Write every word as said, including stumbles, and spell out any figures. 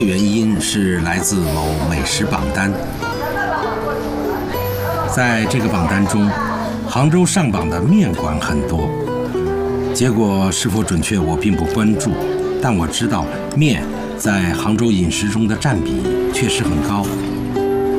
原因是来自某美食榜单。在这个榜单中，杭州上榜的面馆很多，结果是否准确我并不关注，但我知道面在杭州饮食中的占比确实很高。